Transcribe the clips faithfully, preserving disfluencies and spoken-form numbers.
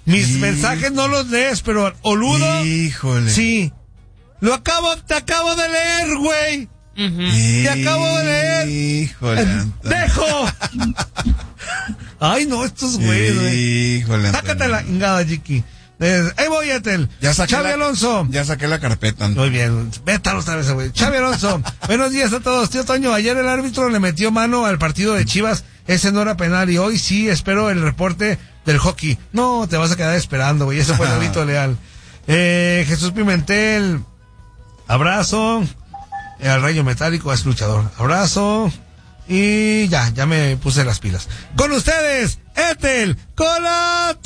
Mis y... mensajes no los lees, pero Oludo. Híjole. Sí. Lo acabo, te acabo de leer, güey. Uh-huh. Te acabo de leer. Híjole. Eh, ¡Dejo! Ay, no, estos güeyes, güey. Híjole. Sácate la chingada, Chiqui. Eh, ahí voy, Etel. Ya saqué Xavi la, Alonso. Ya saqué la carpeta. Muy bien. Vétalo otra vez, güey. Xavi Alonso. Buenos días a todos. Tío Toño, ayer el árbitro le metió mano al partido de Chivas. Ese no era penal y hoy sí espero el reporte del hockey. No, te vas a quedar esperando, güey. Ese fue el Davidito Leal. Eh, Jesús Pimentel. Abrazo. Al Rayo Metálico es luchador. Abrazo. Y ya, ya me puse las pilas. Con ustedes, Etel Colato.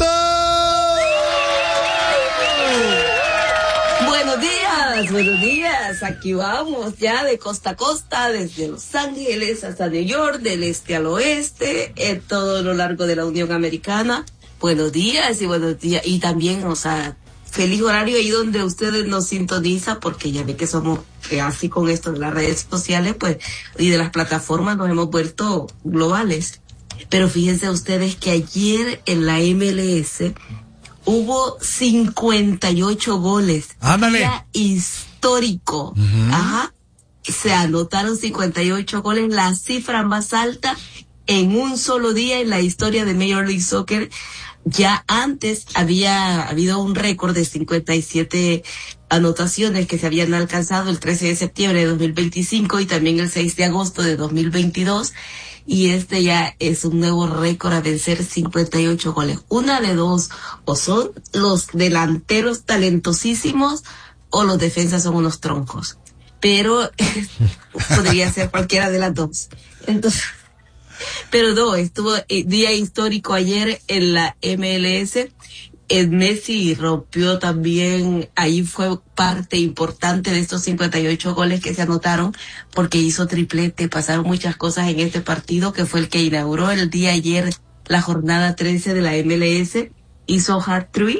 Buenos días, buenos días. Aquí vamos ya de costa a costa, desde Los Ángeles hasta New York, del este al oeste, en todo lo largo de la Unión Americana. Buenos días y buenos días. Y también, o sea, feliz horario ahí donde ustedes nos sintonizan, porque ya ve que somos eh, así con esto de las redes sociales, pues, y de las plataformas nos hemos vuelto globales. Pero fíjense ustedes que ayer en la M L S hubo cincuenta y ocho goles. ¡Ándale! Día histórico. Uh-huh. Ajá. Se anotaron cincuenta y ocho goles, la cifra más alta en un solo día en la historia de Major League Soccer. Ya antes había habido un récord de cincuenta y siete anotaciones que se habían alcanzado el trece de septiembre de dos mil veinticinco y también el seis de agosto de dos mil veintidós. Y este ya es un nuevo récord a vencer, cincuenta y ocho goles. Una de dos, o son los delanteros talentosísimos o los defensas son unos troncos. Pero podría ser cualquiera de las dos. Entonces, pero no, estuvo eh, día histórico ayer en la M L S. El Messi rompió también, ahí fue parte importante de estos cincuenta y ocho goles que se anotaron, porque hizo triplete, pasaron muchas cosas en este partido, que fue el que inauguró el día ayer la jornada trece de la M L S, hizo hat-trick,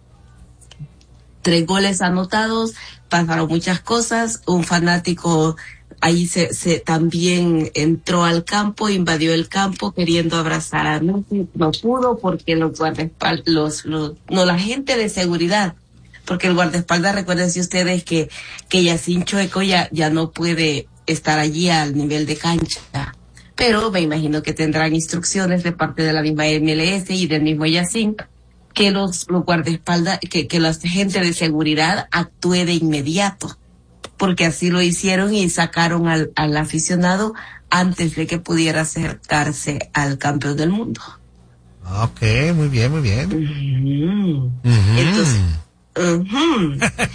tres goles anotados, pasaron muchas cosas, un fanático ahí se, se también entró al campo, invadió el campo queriendo abrazar a Messi, no pudo porque los guardaespaldas, los, los, no, la gente de seguridad, porque el guardaespaldas, recuérdense ustedes que, que Yacine Chueco ya, ya no puede estar allí al nivel de cancha, pero me imagino que tendrán instrucciones de parte de la misma M L S y del mismo Yacine, que los, los guardaespaldas, que, que la gente de seguridad actúe de inmediato, porque así lo hicieron y sacaron al, al aficionado antes de que pudiera acercarse al campeón del mundo. Ok, muy bien, muy bien. Uh-huh. Uh-huh. Entonces, uh-huh.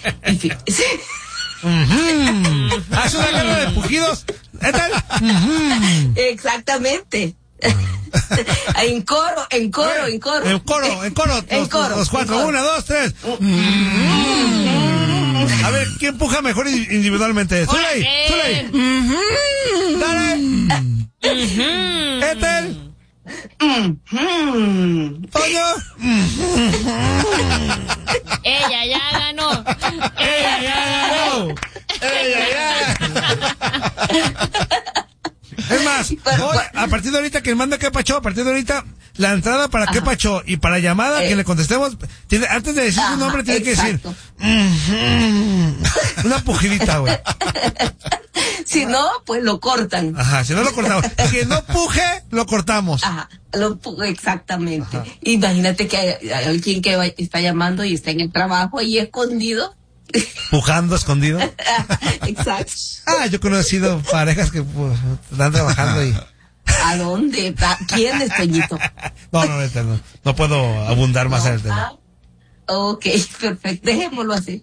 uh-huh. ¿Haz una guerra de pujidos? Uh-huh. Exactamente. En coro, en coro, en coro. En coro, en coro. En los, coro. Los cuatro, coro. una, dos, tres. Uh-huh. A ver, ¿quién empuja mejor individualmente? ¡Zuley! ¡Zuley! Uh-huh. ¡Dale! Uh-huh. ¡Etel! Uh-huh. ¡Toño! Uh-huh. ¡Ella ya ganó! ¡Ella ya ganó! ¡Ella ya ganó! Es más, hoy, a partir de ahorita, quien manda qué pacho, a partir de ahorita, la entrada para qué pacho y para llamada, eh. que le contestemos, tiene, antes de decir Ajá, su nombre, tiene exacto. que decir, mm-hmm, una pujidita, güey. Si no, pues lo cortan. Ajá, si no lo cortamos. Que no puje, lo cortamos. Ajá, lo exactamente. Ajá. Imagínate que hay alguien que va, está llamando y está en el trabajo ahí escondido. Pujando escondido. Exacto. Ah, yo he conocido parejas que pues, están trabajando y... ¿A dónde? ¿Quién es Toñito? No, no, no, no, no puedo abundar más no, en el tema. Ah, ok, perfecto, dejémoslo así.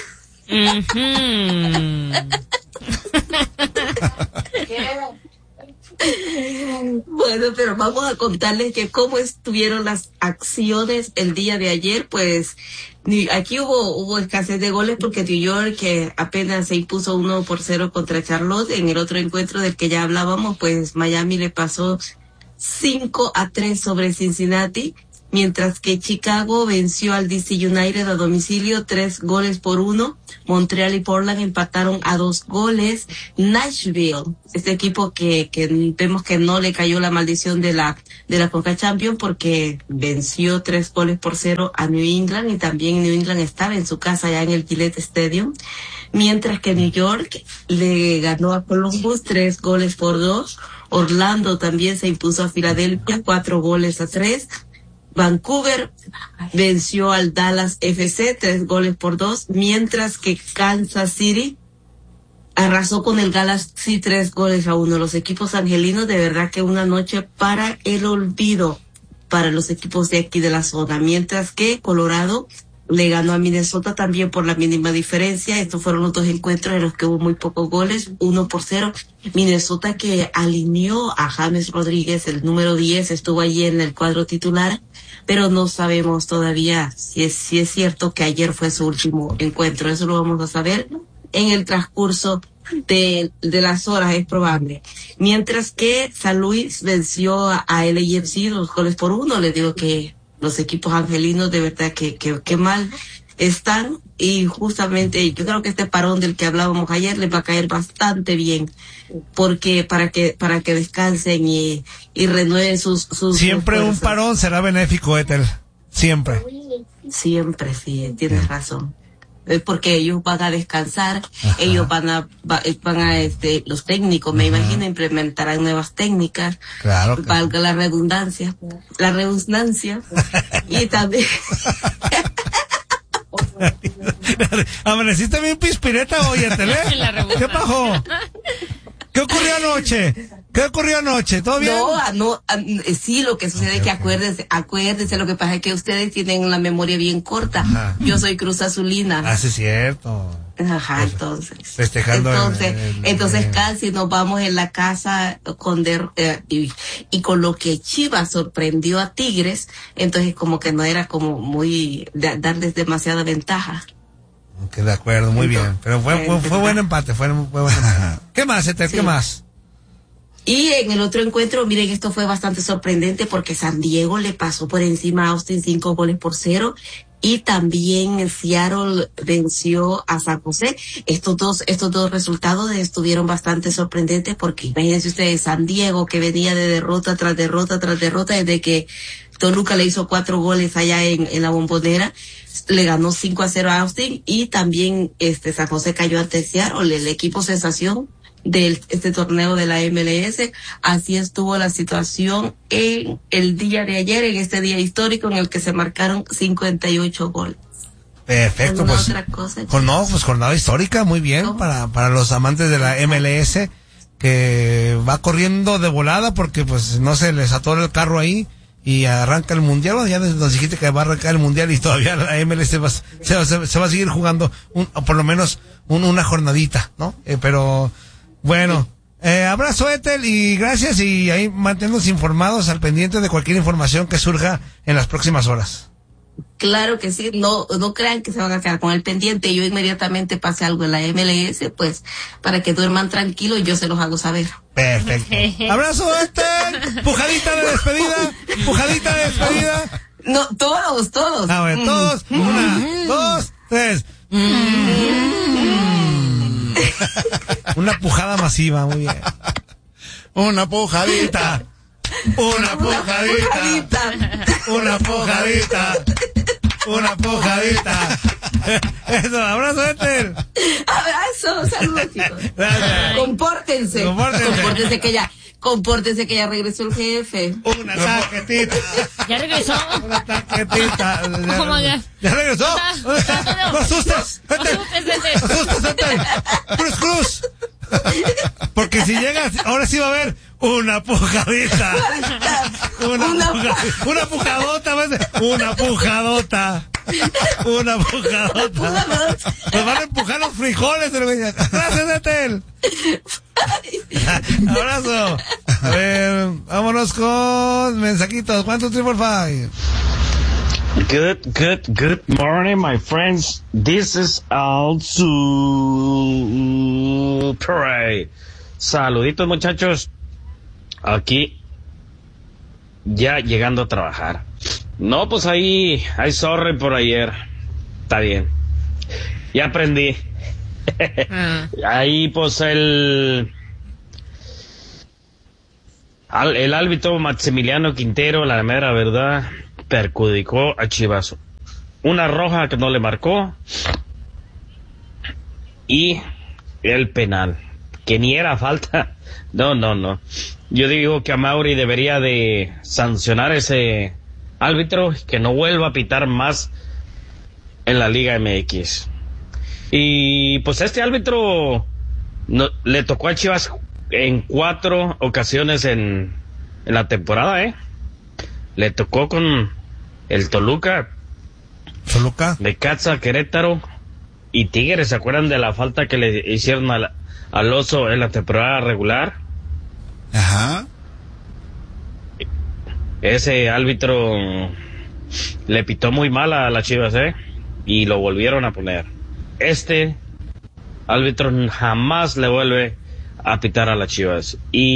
Bueno, pero vamos a contarles que cómo estuvieron las acciones el día de ayer. Pues aquí hubo hubo escasez de goles porque New York, que apenas se impuso uno por cero contra Charlotte. En el otro encuentro del que ya hablábamos, pues Miami le pasó cinco a tres sobre Cincinnati. mientras que Chicago venció al D C United a domicilio tres goles por uno. Montreal y Portland empataron a dos goles. Nashville, este equipo que, que vemos que no le cayó la maldición de la, de la Conca Champions porque venció tres goles por cero a New England, y también New England estaba en su casa ya en el Gillette Stadium. Mientras que New York le ganó a Columbus tres goles por dos. Orlando también se impuso a Filadelfia cuatro goles a tres. Vancouver venció al Dallas F C tres goles por dos, mientras que Kansas City arrasó con el Galaxy tres goles a uno. Los equipos angelinos, de verdad que una noche para el olvido para los equipos de aquí de la zona, mientras que Colorado le ganó a Minnesota también por la mínima diferencia. Estos fueron los dos encuentros en los que hubo muy pocos goles, uno por cero. Minnesota, que alineó a James Rodríguez, el número diez, estuvo allí en el cuadro titular, pero no sabemos todavía si es, si es cierto que ayer fue su último encuentro. Eso lo vamos a saber en el transcurso de, de las horas, es probable. Mientras que San Luis venció a, a L A F C dos goles por uno. Les digo que los equipos angelinos de verdad que, que, que mal están, y justamente yo creo que este parón del que hablábamos ayer les va a caer bastante bien, porque para que para que descansen y, y renueven sus, sus siempre sus un parón será benéfico, Ethel, siempre. Siempre, sí, tienes sí. razón. Porque ellos van a descansar, ajá, ellos van a, va, van a, este, los técnicos, me ajá, imagino, implementarán nuevas técnicas, claro, valga claro. la redundancia, la redundancia, y también... Amaneciste bien pispireta hoy, Tele. ¿Qué pasó? ¿Qué ocurrió anoche? ¿Qué ocurrió anoche? ¿Todo bien? No, no, sí, lo que sucede okay, es que okay. acuérdense, acuérdense, lo que pasa es que ustedes tienen la memoria bien corta. Ajá. Yo soy Cruz Azulina. Ah, sí, es cierto. Ajá, entonces. Festejando. Entonces, el, el, el, entonces el... casi nos vamos en la casa con de, eh, y, y con lo que Chivas sorprendió a Tigres, entonces como que no era como muy, de, darles demasiada ventaja. Ok, de acuerdo, muy entonces, bien. Pero fue, fue, fue buen empate, fue, fue buen empate. ¿Qué más, Eter? Sí. ¿Qué más? Y en el otro encuentro, miren, esto fue bastante sorprendente porque San Diego le pasó por encima a Austin cinco goles por cero. Y también Seattle venció a San José. Estos dos, estos dos resultados estuvieron bastante sorprendentes porque imagínense ustedes, San Diego, que venía de derrota tras derrota tras derrota desde que Toluca le hizo cuatro goles allá en, en la Bombonera, le ganó cinco a cero a Austin, y también este San José cayó ante Seattle, el equipo sensación de este torneo de la M L S. Así estuvo la situación en el día de ayer, en este día histórico en el que se marcaron cincuenta y ocho goles. Perfecto, pues, otra cosa, con, no, pues jornada histórica, muy bien, ¿no? para para los amantes de la M L S, que va corriendo de volada porque pues no se les atora el carro ahí y arranca el mundial. Bueno, ya nos dijiste que va a arrancar el mundial y todavía la M L S va, se, se, se va a seguir jugando un, por lo menos un, una jornadita, ¿no? Eh, pero bueno, eh, abrazo, Ethel, y gracias, y ahí manténnos informados, al pendiente de cualquier información que surja en las próximas horas. Claro que sí, no no crean que se van a quedar con el pendiente. Yo inmediatamente pase algo en la M L S, pues, para que duerman tranquilos, yo se los hago saber. Perfecto. Abrazo, Ethel, pujadita de despedida, pujadita de despedida. No, todos, todos. A ver, todos, mm. una, mm. dos, tres. Mm. Una pujada masiva, muy bien. Una pujadita. Una pujadita. Una pujadita. Una pujadita. Eso, abrazo, Ethel. Abrazo, saludos, chicos. Gracias. Compórtense. Compórtense. Compórtense que ya. Compórtense que ya regresó el jefe. Una tarjetita. ¿Ya regresó? Una tarjetita. ¿Cómo ya? ¿Ya regresó? ¿Dónde está? ¡No asustes! ¡No asustes, Ethel! ¡Cruz, cruz! Porque si llegas, ahora sí va a haber una pujadita. Una, una, puja, una pujadota. Una pujadota. Una pujadota. Nos van a empujar los frijoles. Gracias, Ethel. Abrazo. A ver, vámonos con mensajitos. ¿Cuántos triple five? Good, good, good morning, my friends. This is Al Super. Saluditos, muchachos. Aquí, ya llegando a trabajar. No, pues ahí, ahí sorry por ayer. Está bien. Ya aprendí. Ah. Ahí pues el... Al, el árbitro Maximiliano Quintero, la mera verdad, perjudicó a Chivas. Una roja que no le marcó y el penal, que ni era falta. No, no, no. Yo digo que a Mauri debería de sancionar ese árbitro, que no vuelva a pitar más en la Liga M X. Y pues este árbitro no, le tocó a Chivas en cuatro ocasiones en, en la temporada, ¿eh? Le tocó con el Toluca, Toluca, Necaxa, Querétaro y Tigres. ¿Se acuerdan de la falta que le hicieron al, al Oso en la temporada regular? Ajá. Ese árbitro le pitó muy mal a las Chivas, ¿eh? Y lo volvieron a poner. Este árbitro jamás le vuelve a pitar a las Chivas.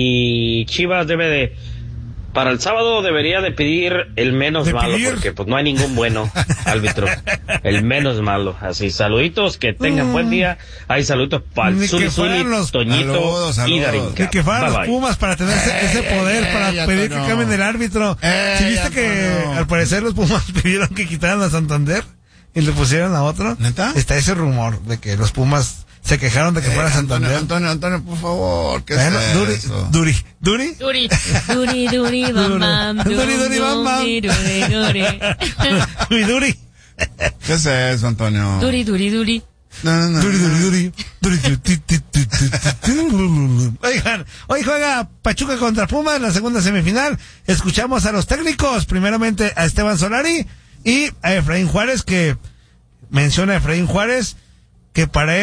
Y Chivas debe de... Para el sábado debería de pedir el menos ¿De malo, pedir? porque pues no hay ningún bueno árbitro. El menos malo. Así, saluditos, que tengan Mm. buen día. Hay saludos para Ni el Zuli que fueran Zuli, los- Toñito Saludos, saludos. y Darinka. Que, que fueran Bye, los bye. Pumas para tener ese, ese poder, para Eh, ya, pedir Toño. que cambien el árbitro. Eh, ¿Sí viste ya, que Toño. al parecer los Pumas pidieron que quitaran a Santander y le pusieran a otro? ¿Neta? Está ese rumor de que los Pumas se quejaron de que Eh, fuera Antonio, Santander. Antonio, Antonio, por favor, ¿qué Bueno, es Duri, eso? Duri, Duri, Duri, duri, duri, bam, bam, Duri, dum, duri, bam, bam. duri, duri, duri. Duri, Duri, ¿Qué es eso, Antonio? Duri, duri, duri. No, no, no. Duri, Duri, Duri, Duri, tu, ti, ti, tu, tu, tu, tu. Oigan, hoy juega Pachuca contra Pumas en la segunda semifinal. Escuchamos a los técnicos, primeramente a Esteban Solari y a Efraín Juárez, que menciona a Efraín Juárez que para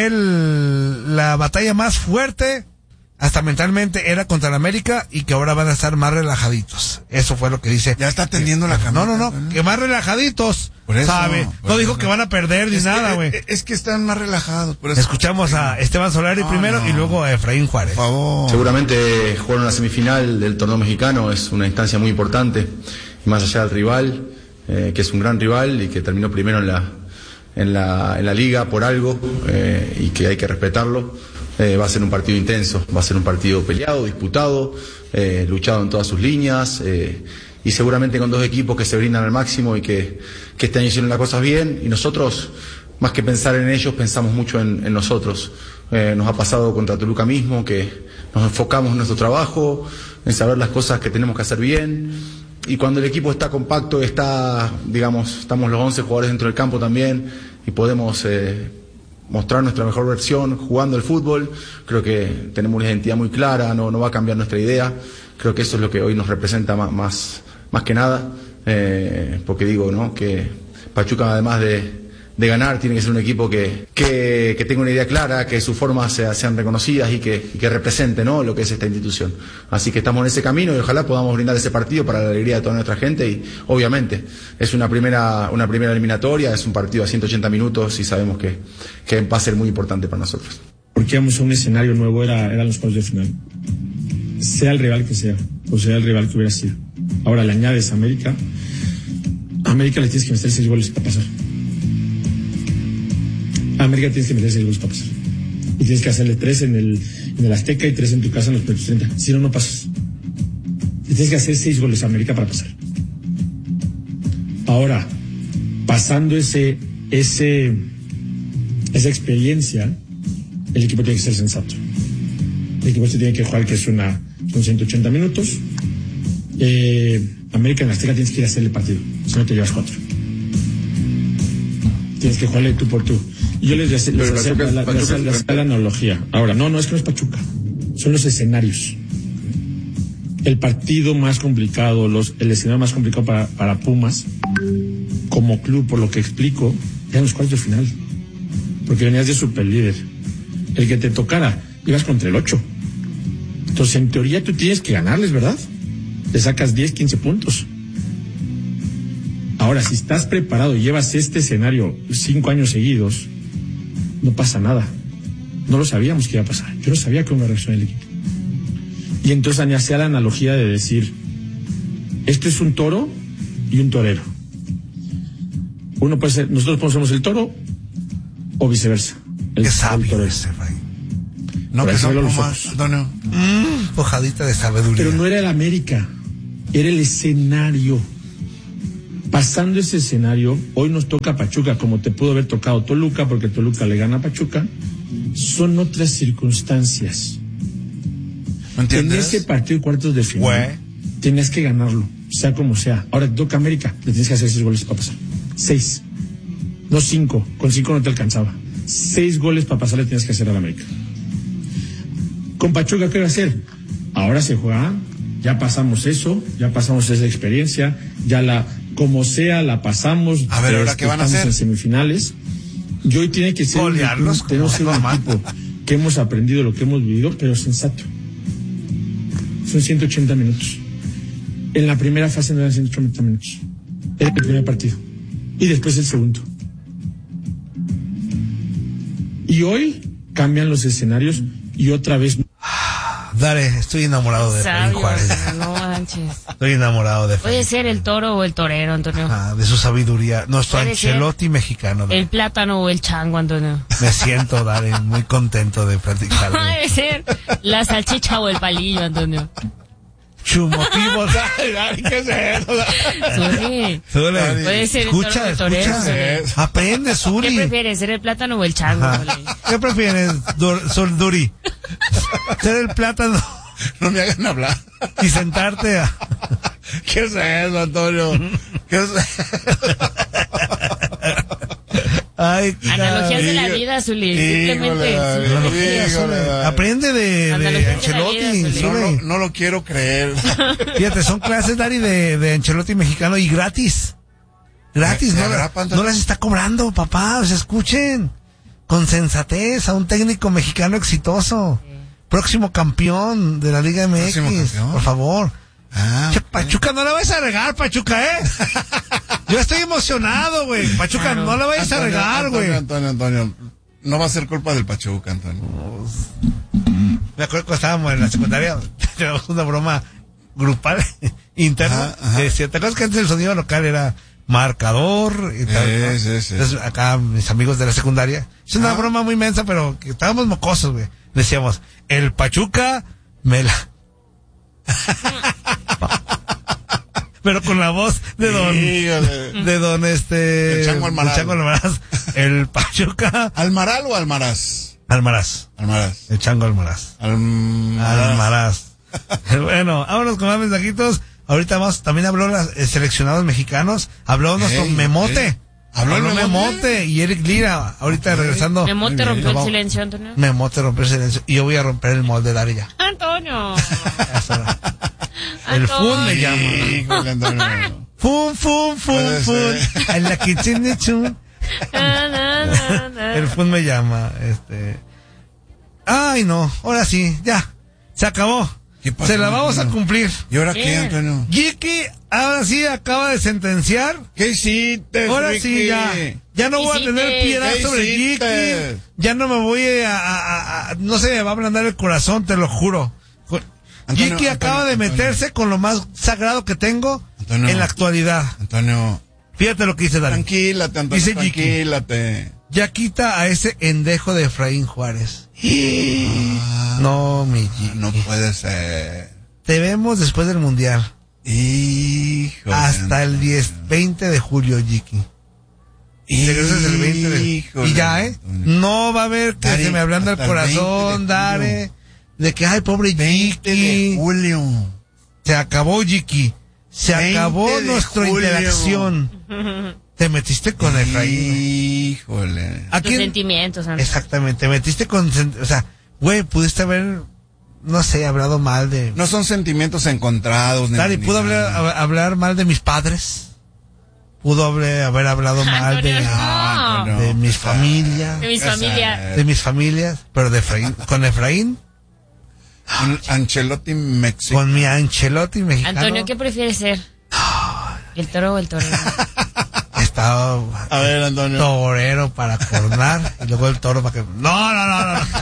él la batalla más fuerte, hasta mentalmente, era contra el América y que ahora van a estar más relajaditos. Eso fue lo que dice. Ya está tendiendo la No, camisa. no, no, que más relajaditos, Por eso, ¿sabe? por No dijo eso. que van a perder ni Es que- nada, güey. Es, es que están más relajados. Por eso. Escuchamos a Esteban Solari No, primero no. y luego a Efraín Juárez. Por favor. Seguramente jugar una semifinal del torneo mexicano es una instancia muy importante, y más allá del rival, eh, que es un gran rival y que terminó primero en la, en la, en la liga por algo, eh, y que hay que respetarlo. Eh, va a ser un partido intenso, va a ser un partido peleado, disputado, eh, luchado en todas sus líneas, eh, y seguramente con dos equipos que se brindan al máximo y que, que este año hicieron las cosas bien, y nosotros, más que pensar en ellos, pensamos mucho en, en nosotros. Eh, nos ha pasado contra Toluca mismo, que nos enfocamos en nuestro trabajo, en saber las cosas que tenemos que hacer bien, y cuando el equipo está compacto, está, digamos, estamos los once jugadores dentro del campo también, y podemos eh, mostrar nuestra mejor versión jugando el fútbol. Creo que tenemos una identidad muy clara, no, no va a cambiar nuestra idea. Creo que eso es lo que hoy nos representa más, más, más que nada, eh, porque digo, ¿no?, que Pachuca, además de, de ganar, tiene que ser un equipo que, que, que tenga una idea clara, que sus formas sea, sean reconocidas y que, y que represente, ¿no?, lo que es esta institución. Así que estamos en ese camino y ojalá podamos brindar ese partido para la alegría de toda nuestra gente. Y obviamente es una primera, una primera eliminatoria, es un partido a ciento ochenta minutos y sabemos que, que va a ser muy importante para nosotros. Porque íbamos a un escenario nuevo, era, eran los cuartos de final. Sea el rival que sea, o sea el rival que hubiera sido. Ahora le añades a América. A América le tienes que meter seis goles para pasar. A América tienes que meter seis goles para pasar. Y tienes que hacerle tres en el, en el Azteca y tres en tu casa en los primeros treinta. Si no, no pasas. Y tienes que hacer seis goles a América para pasar. Ahora, pasando ese, ese, esa experiencia, el equipo tiene que ser sensato. El equipo se tiene que jugar, que es una, son ciento ochenta minutos. Eh, América en la Azteca tienes que ir a hacerle partido, si no te llevas cuatro. Tienes que jugarle tú por tú. Y yo les, les, les Pero hacía Pachuca es- la, Pachuca les hacía- es- les hacía la analogía. Ahora, no, no es que no es Pachuca. Son los escenarios. El partido más complicado, los, el escenario más complicado para, para Pumas, como club, por lo que explico, eran los cuartos de final. Porque venías de superlíder. El que te tocara, ibas contra el ocho. Entonces, en teoría, tú tienes que ganarles, ¿verdad? Le sacas diez, quince puntos. Ahora, si estás preparado y llevas este escenario cinco años seguidos, no pasa nada. No lo sabíamos que iba a pasar. Yo no sabía cómo iba a reaccionar el equipo. Y entonces hacía la analogía de decir, esto es un toro y un torero. Uno puede ser, nosotros conocemos el toro o viceversa. El, Qué sabio toro. ese, Efraín. No, Por que eso son velo los Pumas, ojos. Antonio. Mm, hojadita de sabiduría. Pero no era el América, era el escenario. Pasando ese escenario, hoy nos toca Pachuca, como te pudo haber tocado Toluca, porque Toluca le gana a Pachuca. Son otras circunstancias. ¿Me En entiendes? ese partido de cuartos de final, Güey. tenías que ganarlo, sea como sea. Ahora te toca América, le tienes que hacer seis goles para pasar. Seis. No cinco, con cinco no te alcanzaba. Seis goles para pasar le tienes que hacer al América. Con Pachuca, ¿qué va a hacer? Ahora se juega, ya pasamos eso, ya pasamos esa experiencia, ya la, como sea, la pasamos. A ver, ¿ahora qué van a estamos hacer? en semifinales. Y hoy tiene que ser un Golearlos equipo, tenemos que ser un como equipo que hemos aprendido lo que hemos vivido, pero sensato. Son ciento ochenta minutos. En la primera fase no eran ciento ochenta minutos. Era el primer partido. Y después el segundo. Y hoy cambian los escenarios y otra vez. Dale, estoy enamorado de Efraín Sabio, Juárez. no manches. Estoy enamorado de Efraín. Puede ser el toro o el torero, Antonio. Ah, de su sabiduría. Nuestro Puede ser. Ancelotti mexicano. Dale. El plátano o el chango, Antonio. Me siento, Dale, muy contento de platicar. Puede ser la salchicha o el palillo, Antonio. Chumotivos. Dale, Dale, ¿qué es eso? Zuli. Zuli, Puede ser el escucha, toro o el torero, escucha. Zuli. Aprende, ¿Qué Zuli. prefieres, ser el plátano o el chango, Ajá. Zuli? ¿Qué prefieres, Dur- Sol Duri? Ser el plátano No me hagan hablar. y sentarte a... ¿Qué es eso, Antonio? ¿Qué es Ay, Analogías de la Híjole. vida, Zuli. Híjole, Simplemente. David. Zuli. analogías, Híjole, Zuli. Dale. Aprende de, de Analogías de la Ancelotti, vida, Zuli. No, Zuli. no, no lo quiero creer. Fíjate, son clases, Dari, de, de Ancelotti mexicano y gratis. Gratis, ¿Me- me no, agrapa, no Antonio? las está cobrando, papá. O sea, escuchen. Con sensatez a un técnico mexicano exitoso. Próximo campeón de la Liga M X. Próximo campeón. Por favor. Ah, Che, Pachuca, no la vayas a regar, Pachuca, ¿eh? Yo estoy emocionado, güey. Pachuca, Claro. no la vayas a Antonio, regar, Antonio, güey. Antonio, Antonio. No va a ser culpa del Pachuca, Antonio. Me acuerdo cuando estábamos en la secundaria, teníamos una broma grupal, interna. Ajá, ajá. Decía, ¿te acuerdas que antes el sonido local era marcador y tal? ¿no? Sí, sí, sí. Entonces, acá mis amigos de la secundaria, es una Ah. broma muy inmensa, pero que estábamos mocosos, güey. Decíamos, el Pachuca me la... pero con la voz de don... Híjole. de don este... El Chango Almaraz. del Chango Almaraz. El Pachuca... ¿Almaral o Almaraz? Almaraz. Almaraz. El Chango Almaraz. Almaraz. Almaraz. Bueno, vámonos con más mensajitos. Ahorita vamos, también habló los eh, seleccionados mexicanos. Habló nuestro Ey, Memote. ey. ¿Habló el Memote? Memote? y Eric Lira. Ahorita regresando. Memote rompió el Vamos. silencio, Antonio. Memote rompió el silencio. Y yo voy a romper el molde de Dari ya. Antonio. Eso era. El fun me llama. Híjole, Antonio. Fun, fun, fun, Puede fun. ser. En la kitchen de chun. Na, na, na, na. El fun me llama. Este. Ay, no. Ahora sí, ya. Se acabó. ¿Qué pasó, Se la vamos a Antonio? cumplir. ¿Y ahora qué, Bien. Antonio? Jiki, ahora sí acaba de sentenciar. ¿Qué hiciste, Ahora Ricky? sí, ya. Ya no voy a Hiciste, tener piedad ¿qué sobre hiciste? Jiki. Ya no me voy a, a- a- a- no sé, me va a ablandar el corazón, te lo juro. Antonio, Jiki acaba de Antonio, meterse con lo más sagrado que tengo Antonio. en la actualidad. Antonio, Fíjate lo que dice Dani. tranquilate, Antonio, Dice Jiki. tranquilate. Ya quita a ese endejo de Efraín Juárez. No, mi Jiki. No puede ser. Te vemos después del Mundial. Híjole. Hasta el diez, veinte de julio, Jiki. Y regresas el veinte de Híjole, Y ya, ¿eh? Antonio. No va a haber que Dari, se me ablanda el hasta el veinte de corazón, julio. Dare. De que, ay, pobre veinte de Jiki. julio. Se acabó, Jiki. Se veinte acabó de nuestra julio. interacción. Te metiste con Efraín. Híjole. ¿A Tus quién? sentimientos, Antonio. Exactamente, te metiste con... sen- O sea, güey, pudiste haber, no sé, hablado mal de... No son sentimientos encontrados. ni- Dari, ni ¿pudo hablar, nada. hab- hablar mal de mis padres? ¿Pudo haber, haber hablado mal de, Antonio, no. Antonio, de mis ¿qué tal? familias? De mis ¿Qué familias. tal? De mis familias? Pero de Efraín, con Efraín, Un Ancelotti México. con mi Ancelotti mexicano. Antonio, ¿qué prefieres ser? ¿El toro o el torero? Estaba A ver, Antonio. torero para coronar y luego el toro para que... No, no, no, no.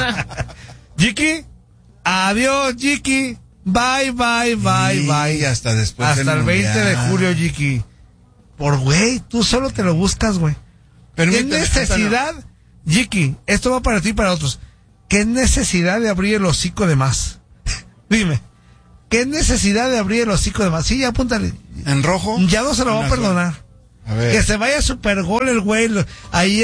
Jiki, adiós, Jiki. Bye, bye, bye, Y bye. hasta después Hasta del el veinte de Mundial. julio, Jiki. por güey, tú solo te lo buscas, güey. ¿Qué Permíteme, necesidad, Jiki, esto va para ti y para otros, qué necesidad de abrir el hocico de más? Dime, ¿qué necesidad de abrir el hocico de más? Sí, ya apúntale. ¿En rojo? Ya no se lo va a En azul. perdonar. A ver. Que se vaya super gol el güey, lo- ahí